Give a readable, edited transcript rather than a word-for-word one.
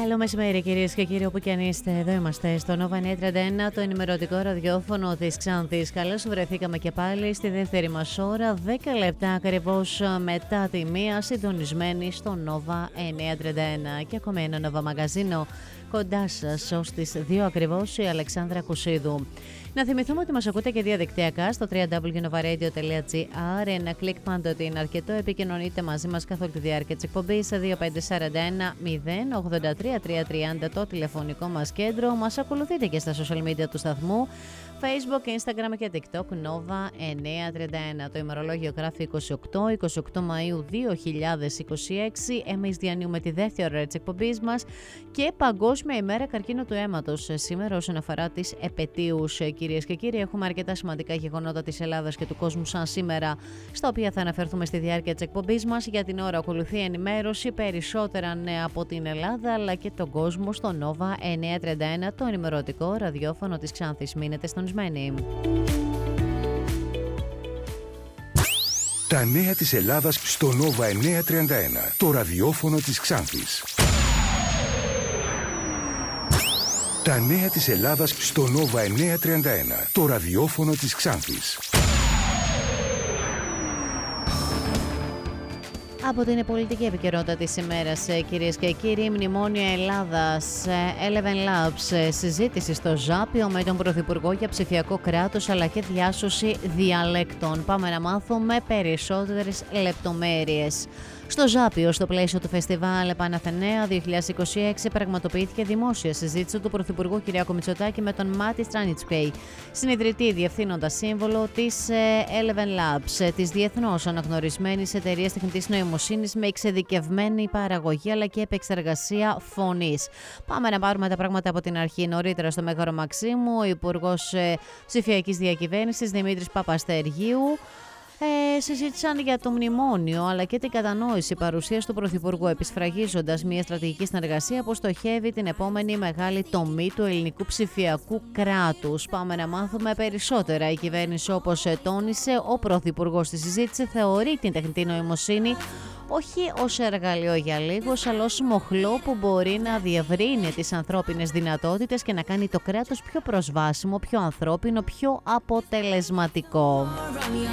Καλό μεσημέρι, κυρίες και κύριοι, όπου και αν είστε. Εδώ είμαστε στο Nova 931, το ενημερωτικό ραδιόφωνο της Ξάνθης. Καλώς βρεθήκαμε και πάλι στη δεύτερη μας ώρα, 10 λεπτά ακριβώς μετά τη μία, συντονισμένοι στο Nova 931. Και ακόμα ένα Nova μαγαζίνο κοντά σας ως τις 2 ακριβώς, η Αλεξάνδρα Κουσίδου. Να θυμηθούμε ότι μας ακούτε και διαδικτυακά στο www.novaradio.gr. Ένα κλικ πάντοτε είναι αρκετό. Επικοινωνείτε μαζί μας καθ' όλη τη διάρκεια της εκπομπής. 2541 083 330 το τηλεφωνικό μας κέντρο. Μας ακολουθείτε και στα social media του σταθμού, Facebook, Instagram και TikTok, Nova 931. Το ημερολόγιο γράφει 28 Μαΐου 2026. Εμείς διανύουμε τη δεύτερη ώρα της εκπομπής μας και Παγκόσμια ημέρα καρκίνου του αίματος. Σήμερα, όσον αφορά τις επετείους, κυρίες και κύριοι, έχουμε αρκετά σημαντικά γεγονότα της Ελλάδας και του κόσμου σαν σήμερα, στα οποία θα αναφερθούμε στη διάρκεια της εκπομπής μας. Για την ώρα ακολουθεί ενημέρωση, περισσότερα νέα από την Ελλάδα αλλά και τον κόσμο στο Nova 931, το ενημερωτικό ραδιόφωνο της Ξάνθης. Μείνετε στονισμένοι. Τα νέα της Ελλάδας στο Nova 931, το ραδιόφωνο της Ξάνθης. Τα νέα της Ελλάδας στο Nova 931, το ραδιόφωνο της Ξάνθης. Από την πολιτική επικαιρότητα της ημέρας, κυρίες και κύριοι, μνημόνιο Ελλάδας, Eleven Labs, συζήτηση στο Ζάπιο με τον Πρωθυπουργό για ψηφιακό κράτος αλλά και διάσωση διαλέκτων. Πάμε να μάθουμε περισσότερες λεπτομέρειες. Στο Ζάπιο, στο πλαίσιο του Φεστιβάλ Παναθενέα 2026, πραγματοποιήθηκε δημόσια συζήτηση του Πρωθυπουργού Κυριάκου Μητσοτάκη με τον Μάτι Στρανιτσκέι, συνειδητή διευθύνοντα σύμβολο της Eleven Labs, της διεθνώς αναγνωρισμένης εταιρείας τεχνητής νοημοσύνης με εξειδικευμένη παραγωγή αλλά και επεξεργασία φωνής. Πάμε να πάρουμε τα πράγματα από την αρχή. Νωρίτερα στο Μέγαρο Μαξίμου, ο Υπουργός Ψηφιακής Διακυβέρνησης Δημήτρης Παπαστεργίου συζήτησαν για το μνημόνιο αλλά και την κατανόηση παρουσίας του Πρωθυπουργού, επισφραγίζοντας μια στρατηγική συνεργασία που στοχεύει την επόμενη μεγάλη τομή του ελληνικού ψηφιακού κράτους. Πάμε να μάθουμε περισσότερα. Η κυβέρνηση, όπως τόνισε ο Πρωθυπουργός στη συζήτηση, θεωρεί την τεχνητή νοημοσύνη όχι ως εργαλείο για λίγους, αλλά ως μοχλό που μπορεί να διευρύνει τις ανθρώπινες δυνατότητες και να κάνει το κράτος πιο προσβάσιμο, πιο ανθρώπινο, πιο αποτελεσματικό.